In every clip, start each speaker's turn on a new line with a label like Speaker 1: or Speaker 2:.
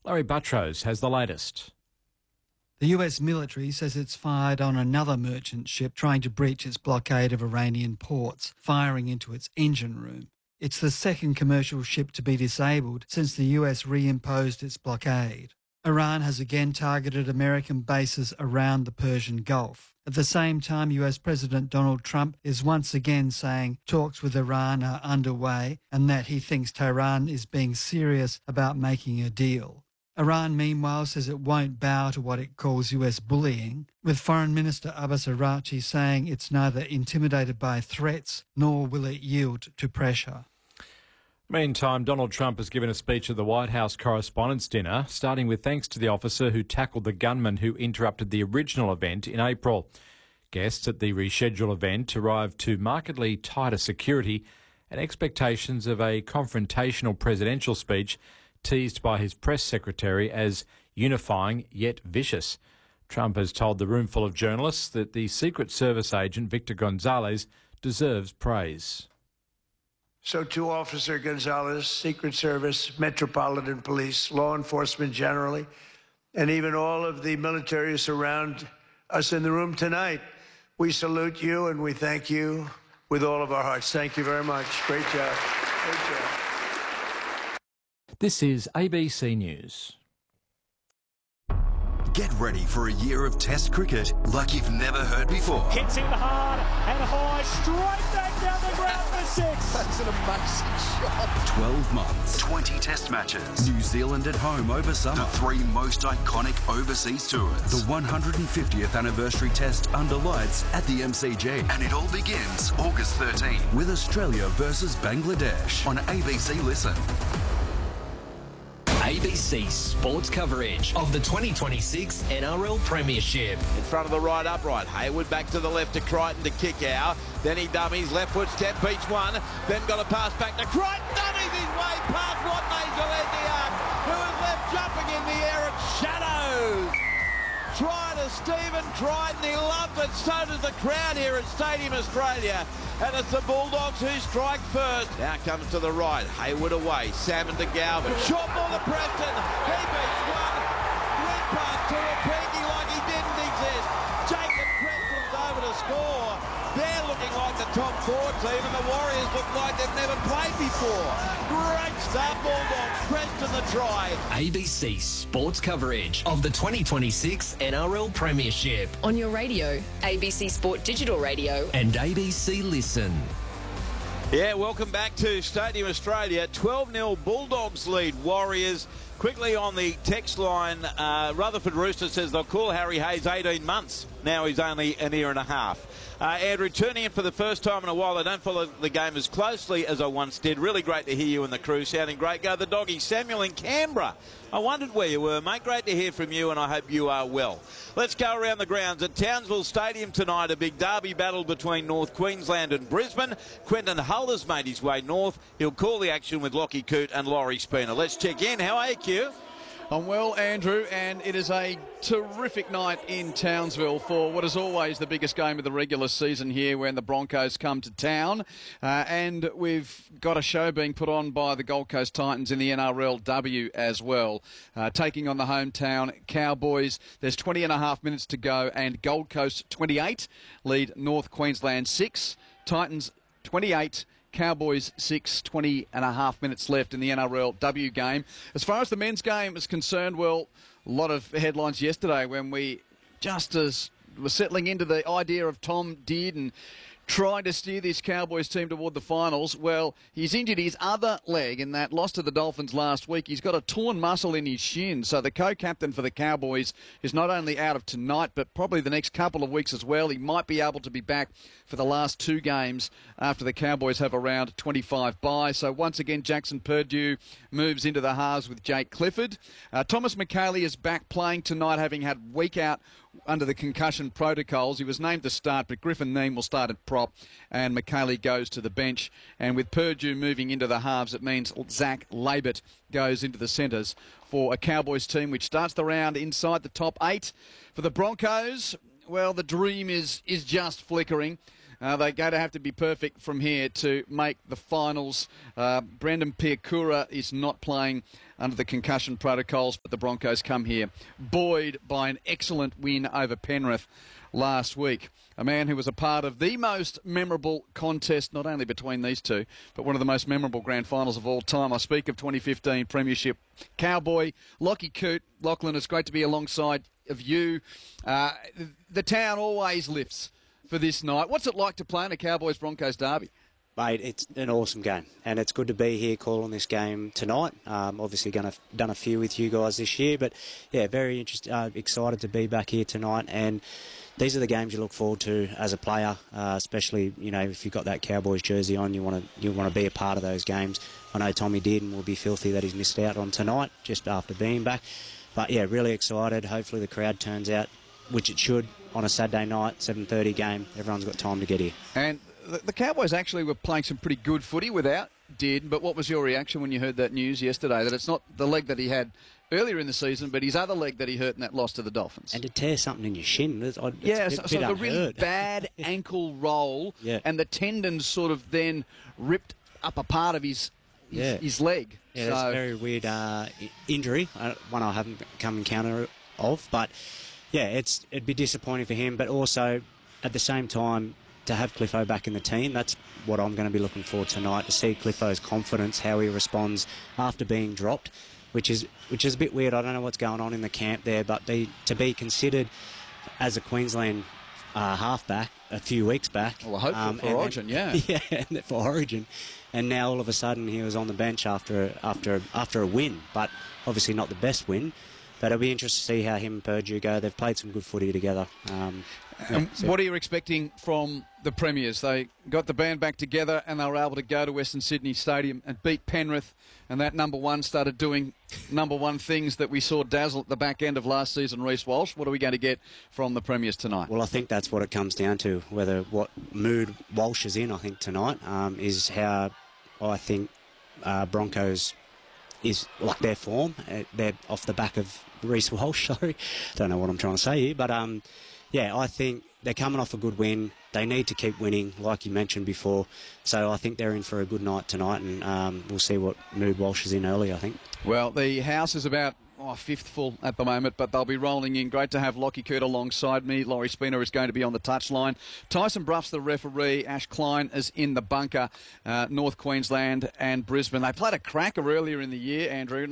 Speaker 1: Larry Buttrose has the latest.
Speaker 2: The US military says it's fired on another merchant ship trying to breach its blockade of Iranian ports, firing into its engine room. It's the second commercial ship to be disabled since the US reimposed its blockade. Iran has again targeted American bases around the Persian Gulf. At the same time, US President Donald Trump is once again saying talks with Iran are underway and that he thinks Tehran is being serious about making a deal. Iran, meanwhile, says it won't bow to what it calls US bullying, with Foreign Minister Abbas Araghchi saying it's neither intimidated by threats nor will it yield to pressure.
Speaker 1: Meantime, Donald Trump has given a speech at the White House Correspondents' Dinner, starting with thanks to the officer who tackled the gunman who interrupted the original event in April. Guests at the rescheduled event arrived to markedly tighter security and expectations of a confrontational presidential speech teased by his press secretary as unifying yet vicious. Trump has told the room full of journalists that the Secret Service agent Victor Gonzalez deserves praise.
Speaker 3: So to Officer Gonzalez, Secret Service, Metropolitan Police, law enforcement generally, and even all of the military who surround us in the room tonight, we salute you and we thank you with all of our hearts. Thank you very much. Great job. Great job.
Speaker 1: This is ABC News.
Speaker 4: Get ready for a year of Test cricket like you've never heard before.
Speaker 5: Hits him hard and high, straight back down the ground for six.
Speaker 4: That's an amazing shot. 12 months, 20 Test matches. New Zealand at home over summer. The three most iconic overseas tours. The 150th anniversary Test under lights at the MCG. And it all begins August 13 with Australia versus Bangladesh on ABC Listen.
Speaker 6: ABC sports coverage of the 2026 NRL Premiership.
Speaker 7: In front of the right upright, Hayward back to the left to Crichton to kick out. Then he dummies, left foot step, beats one. Then got a pass back to Crichton, dummies his way past Watney Gillespie, who is left jumping in the air at shadows. Try to Stephen Crichton, he loved it, so does the crowd here at Stadium Australia. And it's the Bulldogs who strike first. Now comes to the right, Hayward away, Salmon to Galvin. Short ball to Preston, he beats one. Went past Tuapiki like he didn't exist. Jacob Preston's over to score. They're looking like the top four team, and the Warriors look like they've never played before. Great start, Bulldogs. Preston the try.
Speaker 6: ABC sports coverage of the 2026 NRL Premiership.
Speaker 8: On your radio, ABC Sport Digital Radio.
Speaker 6: And ABC Listen.
Speaker 7: Yeah, welcome back to Stadium Australia. 12-0 Bulldogs lead Warriors. Quickly on the text line, Rutherford Rooster says they'll call Harry Hayes 18 months. Now he's only an year and a half. Andrew, tuning in for the first time in a while. I don't follow the game as closely as I once did. Really great to hear you and the crew. Sounding great. Go the doggy. Samuel in Canberra. I wondered where you were, mate. Great to hear from you, and I hope you are well. Let's go around the grounds at Townsville Stadium tonight. A big derby battle between North Queensland and Brisbane. Quentin Hull has made his way north. He'll call the action with Lockie Coote and Laurie Spooner. Let's check in. How are you, Q?
Speaker 9: I'm well, Andrew, and it is a terrific night in Townsville for what is always the biggest game of the regular season here when the Broncos come to town. And we've got a show being put on by the Gold Coast Titans in the NRLW as well, taking on the hometown Cowboys. There's 20 and a half minutes to go, and Gold Coast 28 lead North Queensland 6. Titans 28. Cowboys 6, 20 and a half minutes left in the NRLW game. As far as the men's game is concerned, well, a lot of headlines yesterday when we just as were settling into the idea of Tom Dearden trying to steer this Cowboys team toward the finals. Well, he's injured his other leg in that loss to the Dolphins last week. He's got a torn muscle in his shin. So the co-captain for the Cowboys is not only out of tonight, but probably the next couple of weeks as well. He might be able to be back for the last two games after the Cowboys have a round 25 bye. So once again, Jackson Purdue moves into the halves with Jake Clifford. Thomas McKaylee is back playing tonight, having had week out under the concussion protocols. He was named to start, but Griffin Neame will start at prop, and McKaylee goes to the bench. And with Purdue moving into the halves, it means Zach Labert goes into the centres for a Cowboys team which starts the round inside the top 8. For the Broncos, well, the dream is just flickering. They're going to have to be perfect from here to make the finals. Brendan Piakura is not playing under the concussion protocols, but the Broncos come here buoyed by an excellent win over Penrith last week. A man who was a part of the most memorable contest, not only between these two, but one of the most memorable grand finals of all time. I speak of 2015 Premiership Cowboy, Lockie Coote. Lachlan, it's great to be alongside of you. The town always lifts for this night. What's it like to play in a Cowboys-Broncos derby?
Speaker 10: Mate, it's an awesome game, and it's good to be here calling this game tonight. Obviously, done a few with you guys this year, but yeah, very excited to be back here tonight. And these are the games you look forward to as a player, especially if you've got that Cowboys jersey on, you want to be a part of those games. I know Tommy did, and will be filthy that he's missed out on tonight just after being back. But yeah, really excited. Hopefully the crowd turns out, which it should, on a Saturday night, 7:30 game. Everyone's got time to get here. And
Speaker 9: the Cowboys actually were playing some pretty good footy without Did, but what was your reaction when you heard that news yesterday, that it's not the leg that he had earlier in the season, but his other leg that he hurt in that loss to the Dolphins?
Speaker 10: And to tear something in your shin.
Speaker 9: So the really bad ankle roll, and the tendons sort of then ripped up a part of his leg.
Speaker 10: Yeah, that's a very weird injury, one I haven't come encounter of. But yeah, it'd be disappointing for him, but also at the same time, to have Cliffo back in the team, that's what I'm going to be looking for tonight, to see Cliffo's confidence, how he responds after being dropped, which is a bit weird. I don't know what's going on in the camp there, but to be considered as a Queensland halfback a few weeks back.
Speaker 9: Well, hopefully for Origin, yeah,
Speaker 10: for Origin, and now all of a sudden he was on the bench after a win, but obviously not the best win. But it'll be interesting to see how him and Purdue go. They've played some good footy together.
Speaker 9: What are you expecting from the Premiers? They got the band back together and they were able to go to Western Sydney Stadium and beat Penrith, and that number one started doing number one things that we saw dazzle at the back end of last season, Reece Walsh. What are we going to get from the Premiers tonight?
Speaker 10: Well, I think that's what it comes down to, what mood Walsh is in, I think, tonight, is how I think Broncos is like their form. They're off the back of Reece Walsh, sorry. Don't know what I'm trying to say here, but I think they're coming off a good win. They need to keep winning, like you mentioned before. So I think they're in for a good night tonight, and we'll see what mood Walsh is in early, I think.
Speaker 9: Well, the house is about fifth full at the moment, but they'll be rolling in. Great to have Lockie Coote alongside me. Laurie Spina is going to be on the touchline. Tyson Bruff's the referee. Ash Klein is in the bunker. North Queensland and Brisbane. They played a cracker earlier in the year, Andrew.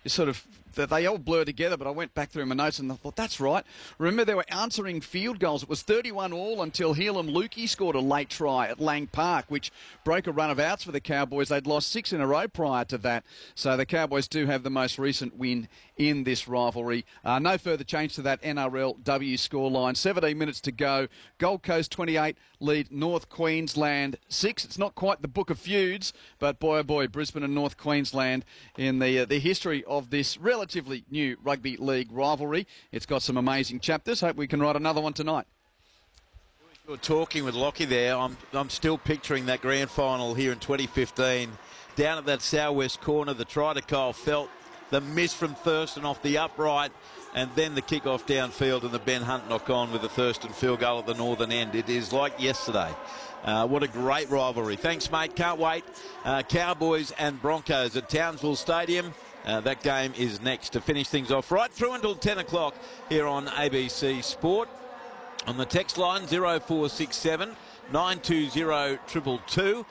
Speaker 9: They all blur together, but I went back through my notes and I thought, that's right. Remember, they were answering field goals. It was 31-all until Helam Lukey scored a late try at Lang Park, which broke a run of outs for the Cowboys. They'd lost 6 in a row prior to that. So the Cowboys do have the most recent win in this rivalry. No further change to that NRLW scoreline. 17 minutes to go. Gold Coast 28 lead North Queensland 6. It's not quite the book of feuds, but boy oh boy, Brisbane and North Queensland in the history of this relatively new rugby league rivalry. It's got some amazing chapters. Hope we can write another one tonight.
Speaker 7: You're talking with Lockie there. I'm still picturing that grand final here in 2015. Down at that southwest corner, the try to Kyle Felt, the miss from Thurston off the upright, and then the kick-off downfield and the Ben Hunt knock-on with the Thurston field goal at the northern end. It is like yesterday. What a great rivalry. Thanks, mate. Can't wait. Cowboys and Broncos at Townsville Stadium. That game is next to finish things off right through until 10 o'clock here on ABC Sport. On the text line, 0467 920 222.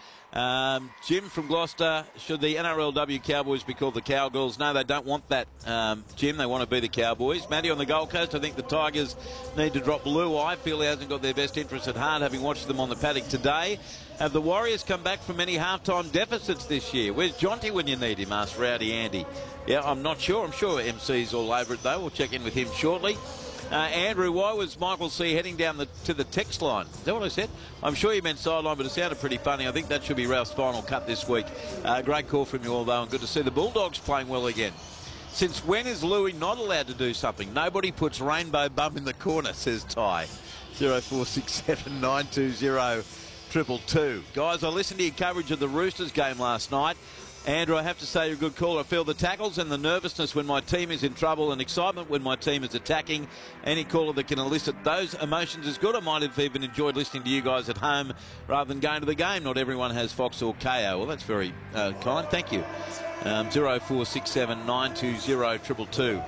Speaker 7: Jim from Gloucester, should the NRLW Cowboys be called the Cowgirls? No, they don't want that, Jim. They want to be the Cowboys. Matty on the Gold Coast, I think the Tigers need to drop Blue Eye. Feel he hasn't got their best interests at heart, having watched them on the paddock today. Have the Warriors come back from any halftime deficits this year? Where's Jonty when you need him? Asked Rowdy Andy. Yeah, I'm not sure. I'm sure MC's all over it, though. We'll check in with him shortly. Andrew, why was Michael C heading down to the text line? Is that what I said? I'm sure you meant sideline, but it sounded pretty funny. I think that should be Ralph's final cut this week. Great call from you all, though, and good to see the Bulldogs playing well again. Since when is Louis not allowed to do something? Nobody puts Rainbow Bum in the corner, says Ty. 0467 920 222. Guys, I listened to your coverage of the Roosters game last night. Andrew, I have to say you're a good caller. I feel the tackles and the nervousness when my team is in trouble and excitement when my team is attacking. Any caller that can elicit those emotions is good. I might have even enjoyed listening to you guys at home rather than going to the game. Not everyone has Fox or KO. Well, that's very kind. Thank you. 0467 920 222.